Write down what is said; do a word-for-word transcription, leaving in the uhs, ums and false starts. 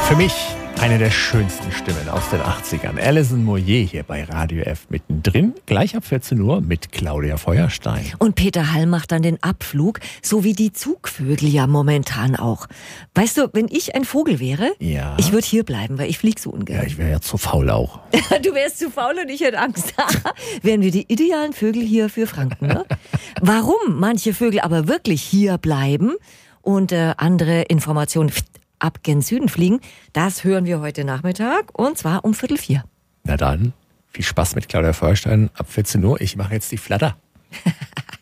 Für mich eine der schönsten Stimmen aus den achtzigern. Alison Moyet hier bei Radio F mittendrin. Gleich ab vierzehn Uhr mit Claudia Feuerstein. Und Peter Hall macht dann den Abflug, so wie die Zugvögel ja momentan auch. Weißt du, wenn ich ein Vogel wäre, Ja. ich würde hier bleiben, weil ich fliege so ungern. Ja, ich wäre ja zu faul auch. Du wärst zu faul und ich hätte Angst. Wären wir die idealen Vögel hier für Franken, ne? Warum manche Vögel aber wirklich hier bleiben und äh, andere Informationen ab gen Süden fliegen, das hören wir heute Nachmittag und zwar um Viertel vier. Na dann, viel Spaß mit Claudia Feuerstein ab vierzehn Uhr. Ich mache jetzt die Flatter.